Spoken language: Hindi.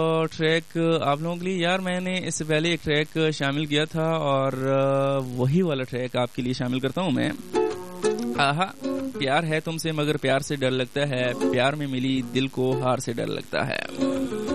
ट्रैक आप लोगों के लिए यार, मैंने इससे पहले एक ट्रैक शामिल किया था और वही वाला ट्रैक आपके लिए शामिल करता हूँ मैं। आहा, प्यार है तुमसे मगर प्यार से डर लगता है, प्यार में मिली दिल को हार से डर लगता है।